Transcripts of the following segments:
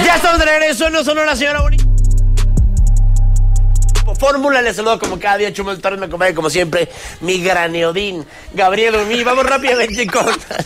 Ya estamos de regreso, no solo la señora bonita. Fórmula, les saludo como cada día, Chumel Torres, me acompaña como siempre mi graneodín, Gabriel Umí. Vamos rápidamente con...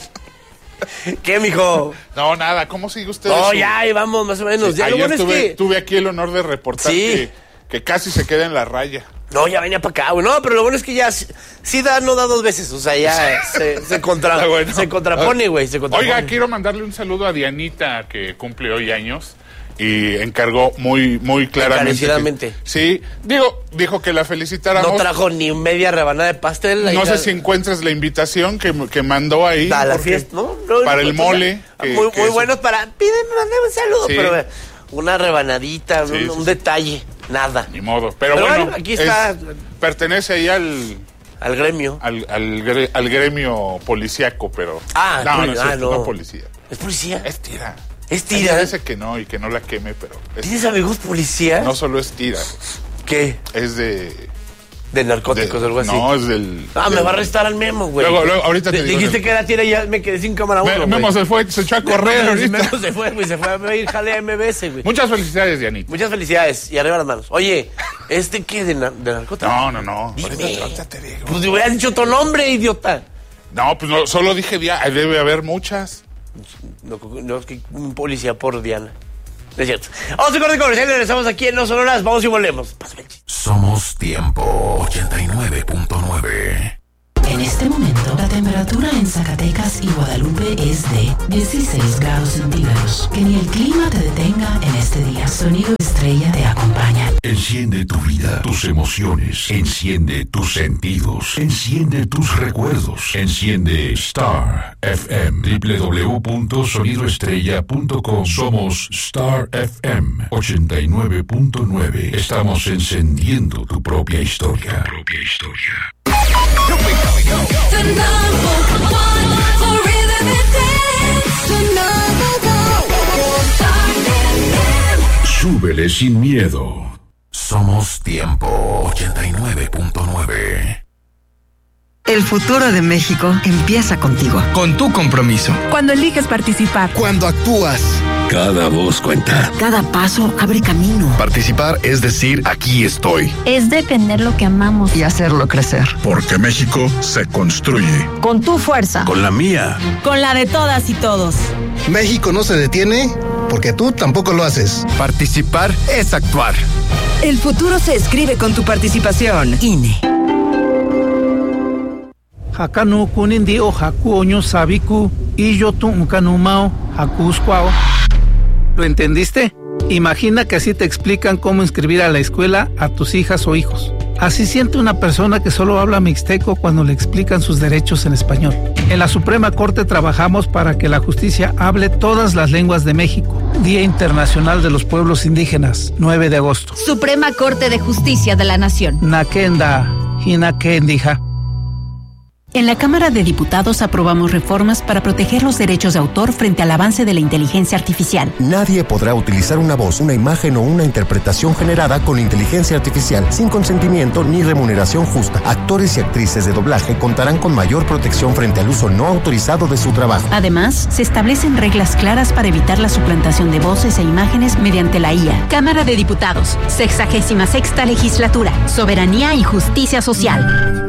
¿Qué, mijo? No, nada, ¿cómo sigue usted? No, ya, ahí vamos, más o menos. Sí, ya, ayer lo bueno tuve aquí el honor de reportar sí, que casi se queda en la raya. No, ya venía para acá, güey. No, pero lo bueno es que ya sí da, no da dos veces. O sea, ya se contrapone, güey. Oiga, quiero mandarle un saludo a Dianita, que cumple hoy años. Y encargó muy claramente. Encarecidamente. Sí, dijo que la felicitáramos. No trajo ni media rebanada de pastel. No sé si encuentras la invitación que mandó ahí. A la fiesta, ¿no? Para el mole. Muy buenos para... Pídenme, mandame un saludo. Sí. Pero una rebanadita, sí, un detalle, nada. Ni modo. Pero bueno, aquí está. Pertenece ahí al gremio. Al gremio policíaco, pero... No policía. ¿Es policía? Es tira. ¿Es tira? Parece que no, y que no la queme, pero... ¿Tienes amigos policías? No solo es tira. ¿Qué? Es de narcóticos o algo así. No, es del... me va a arrestar al Memo, güey. Luego, ahorita te digo. Dijiste que era tira y ya me quedé sin cámara 1, Memo se echó a correr ahorita. Memo se fue, güey, se fue a ir jale a MBS, güey. Muchas felicidades, Dianita. Muchas felicidades, y arriba las manos. Oye, ¿qué? ¿De narcóticos? No. Dime. Ahorita te digo. Pues te hubieras dicho otro nombre, idiota. No, pues no, solo dije Diana, debe haber muchas. No, es que un policía por Diana. No es cierto. Vamos a corte comercial y regresamos aquí en No Sonoras. Vamos y volvemos. Somos Tiempo 89.9. En este momento, la temperatura en Zacatecas y Guadalupe es de 16 grados centígrados. Que ni el clima te detenga en este día. Sonido Estrella te acompaña. Enciende tu vida, tus emociones. Enciende tus sentidos. Enciende tus recuerdos. Enciende Star FM. www.sonidoestrella.com. Somos Star FM 89.9. Estamos encendiendo tu propia historia. The number one for rhythm and dance. The number one. Star FM. Súbele sin miedo. Somos Tiempo 89.9. El futuro de México empieza contigo. Con tu compromiso. Cuando eliges participar. Cuando actúas. Cada voz cuenta. Cada paso abre camino. Participar es decir, aquí estoy. Es defender lo que amamos. Y hacerlo crecer. Porque México se construye. Con tu fuerza. Con la mía. Con la de todas y todos. México no se detiene porque tú tampoco lo haces. Participar es actuar. El futuro se escribe con tu participación. INE. Hakanu kunindi o haku oño sabiku y yo tu unkanumao hakusquao. ¿Lo entendiste? Imagina que así te explican cómo inscribir a la escuela a tus hijas o hijos. Así siente una persona que solo habla mixteco cuando le explican sus derechos en español. En la Suprema Corte trabajamos para que la justicia hable todas las lenguas de México. Día Internacional de los Pueblos Indígenas, 9 de agosto. Suprema Corte de Justicia de la Nación. Nakenda, hinakendija. En la Cámara de Diputados aprobamos reformas para proteger los derechos de autor frente al avance de la inteligencia artificial. Nadie podrá utilizar una voz, una imagen o una interpretación generada con inteligencia artificial sin consentimiento ni remuneración justa. Actores y actrices de doblaje contarán con mayor protección frente al uso no autorizado de su trabajo. Además, se establecen reglas claras para evitar la suplantación de voces e imágenes mediante la IA. Cámara de Diputados, 66ª Legislatura, Soberanía y Justicia Social.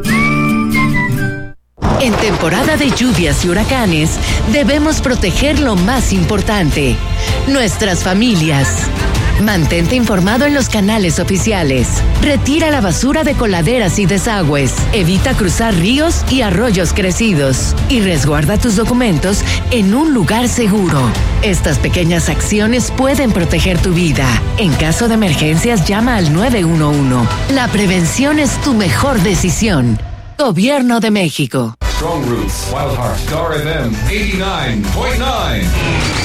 En temporada de lluvias y huracanes, debemos proteger lo más importante, nuestras familias. Mantente informado en los canales oficiales. Retira la basura de coladeras y desagües. Evita cruzar ríos y arroyos crecidos. Y resguarda tus documentos en un lugar seguro. Estas pequeñas acciones pueden proteger tu vida. En caso de emergencias, llama al 911. La prevención es tu mejor decisión. Gobierno de México. Strong Roots, Wild Heart, Star FM 89.9.